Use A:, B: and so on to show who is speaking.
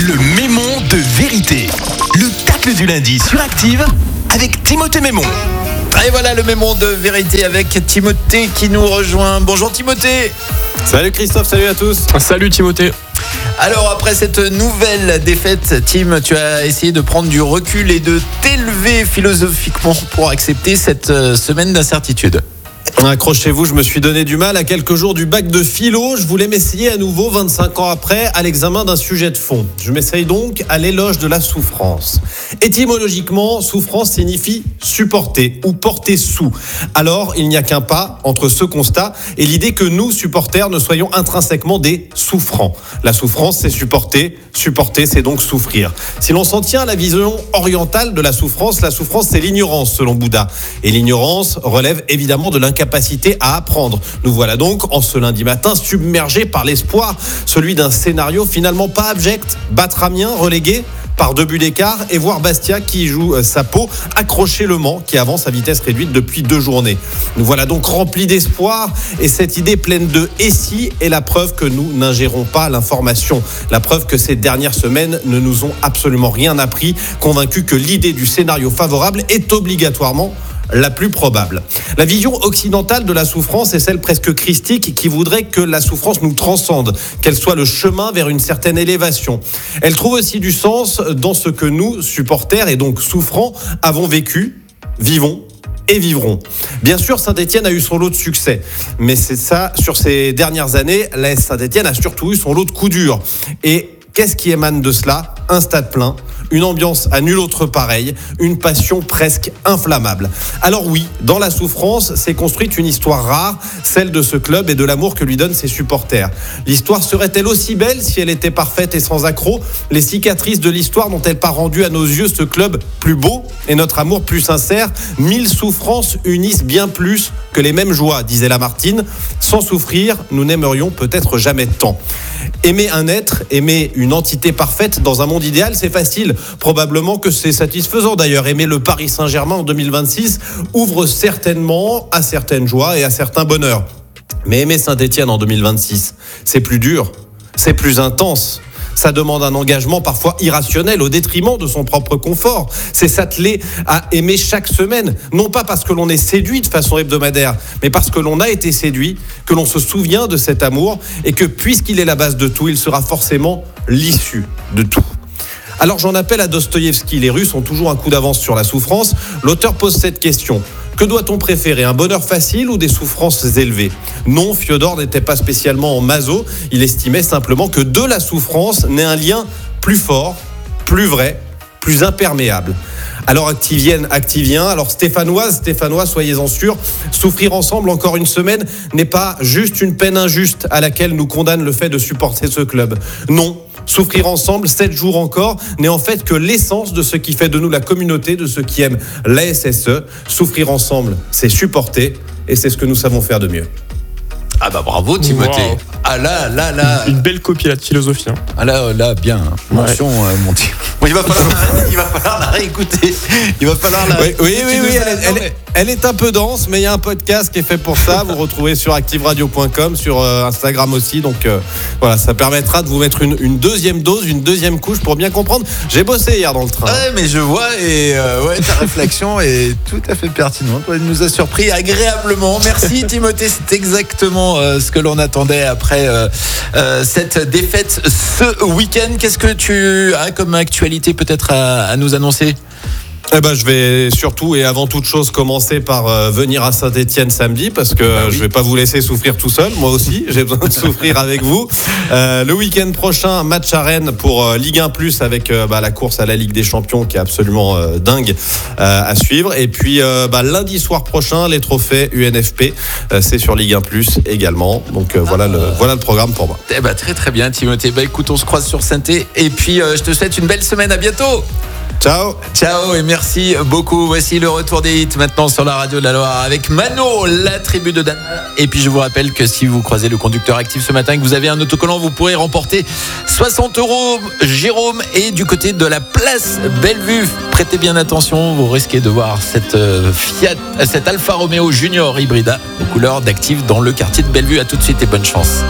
A: Le Mémon de vérité. Le tacle du lundi sur Active avec Timothée Mémon.
B: Et voilà le Mémon de vérité avec Timothée qui nous rejoint. Bonjour Timothée.
C: Salut Christophe, salut à tous.
D: Salut Timothée.
B: Alors après cette nouvelle défaite, Tim, tu as essayé de prendre du recul et de t'élever philosophiquement pour accepter cette semaine d'incertitude.
C: Accrochez-vous, je me suis donné du mal à quelques jours du bac de philo. Je voulais m'essayer à nouveau, 25 ans après, à l'examen d'un sujet de fond. Je m'essaye donc à l'éloge de la souffrance. Étymologiquement, souffrance signifie supporter ou porter sous. Alors, il n'y a qu'un pas entre ce constat et l'idée que nous, supporters, ne soyons intrinsèquement des souffrants. La souffrance, c'est supporter. Supporter, c'est donc souffrir. Si l'on s'en tient à la vision orientale de la souffrance, c'est l'ignorance, selon Bouddha. Et l'ignorance relève évidemment de l'incapacité à apprendre. Nous voilà donc, en ce lundi matin, submergés par l'espoir, celui d'un scénario finalement pas abject. Battre Amiens, relégué par 2 buts d'écart, et voir Bastia qui joue sa peau, accrocher Le Mans qui avance à vitesse réduite depuis 2 journées. Nous voilà donc remplis d'espoir, et cette idée pleine de « et si » est la preuve que nous n'ingérons pas l'information. La preuve que ces dernières semaines ne nous ont absolument rien appris, convaincus que l'idée du scénario favorable est obligatoirement la plus probable. La vision occidentale de la souffrance est celle presque christique qui voudrait que la souffrance nous transcende, qu'elle soit le chemin vers une certaine élévation. Elle trouve aussi du sens dans ce que nous, supporters et donc souffrants, avons vécu, vivons et vivrons. Bien sûr, Saint-Etienne a eu son lot de succès, mais c'est ça, sur ces dernières années, l'AS Saint-Etienne a surtout eu son lot de coups durs. Et qu'est-ce qui émane de cela ? Un stade plein, une ambiance à nul autre pareille, une passion presque inflammable. Alors oui, dans la souffrance, s'est construite une histoire rare, celle de ce club et de l'amour que lui donnent ses supporters. L'histoire serait-elle aussi belle si elle était parfaite et sans accroc ? Les cicatrices de l'histoire n'ont-elles pas rendu à nos yeux ce club plus beau et notre amour plus sincère ? 1000 souffrances unissent bien plus que les mêmes joies, disait Lamartine. Sans souffrir, nous n'aimerions peut-être jamais tant. Aimer un être, aimer une entité parfaite dans un monde idéal, c'est facile. Probablement que c'est satisfaisant d'ailleurs. Aimer le Paris Saint-Germain en 2026 ouvre certainement à certaines joies et à certains bonheurs. Mais aimer Saint-Etienne en 2026, c'est plus dur, c'est plus intense. Ça demande un engagement parfois irrationnel au détriment de son propre confort. C'est s'atteler à aimer chaque semaine, non pas parce que l'on est séduit de façon hebdomadaire, mais parce que l'on a été séduit, que l'on se souvient de cet amour et que puisqu'il est la base de tout, il sera forcément l'issue de tout. Alors j'en appelle à Dostoïevski. Les Russes ont toujours un coup d'avance sur la souffrance. L'auteur pose cette question. Que doit-on préférer, un bonheur facile ou des souffrances élevées ? Non, Fiodor n'était pas spécialement en maso. Il estimait simplement que de la souffrance naît un lien plus fort, plus vrai, plus imperméable. Alors activienne, activien, alors Stéphanois, soyez-en sûrs, souffrir ensemble encore une semaine n'est pas juste une peine injuste à laquelle nous condamne le fait de supporter ce club. Non, souffrir ensemble 7 jours encore n'est en fait que l'essence de ce qui fait de nous la communauté, de ceux qui aiment la SSE. Souffrir ensemble, c'est supporter et c'est ce que nous savons faire de mieux.
B: Ah bah bravo Timothée. Wow. Ah là.
D: Une belle copie là de philosophie. Hein.
B: Ah là bien. Mention mon Tim. Bon, il va falloir la réécouter. Il va falloir la.
C: Oui. Elle est un peu dense, mais il y a un podcast qui est fait pour ça. Vous retrouvez sur activeradio.com, sur Instagram aussi. Donc voilà, ça permettra de vous mettre une deuxième dose, une deuxième couche pour bien comprendre. J'ai bossé hier dans le train.
B: Ouais, mais je vois et ta réflexion est tout à fait pertinente. Elle nous a surpris agréablement. Merci Timothée, c'est exactement ce que l'on attendait après cette défaite ce week-end. Qu'est-ce que tu as comme actualité peut-être à nous annoncer ?
C: Je vais surtout et avant toute chose commencer par venir à Saint-Etienne samedi parce que je vais pas vous laisser souffrir tout seul. Moi aussi, j'ai besoin de souffrir avec vous. Le week-end prochain, match à Rennes pour Ligue 1+, avec la course à la Ligue des Champions qui est absolument dingue à suivre. Et puis lundi soir prochain, les trophées UNFP, c'est sur Ligue 1+, également. Donc voilà le programme pour moi.
B: Très très bien Timothée. Écoute, on se croise sur Saint-Étienne et puis je te souhaite une belle semaine. À bientôt. Ciao et merci beaucoup. Voici le retour des hits maintenant sur la radio de la Loire avec Mano, la tribu de Dan. Et puis je vous rappelle que si vous croisez le conducteur actif ce matin et que vous avez un autocollant, vous pourrez remporter 60 €. Jérôme est du côté de la place Bellevue. Prêtez bien attention, vous risquez de voir cette Alfa Romeo Junior Hybrida aux couleurs d'Active dans le quartier de Bellevue. À tout de suite et bonne chance.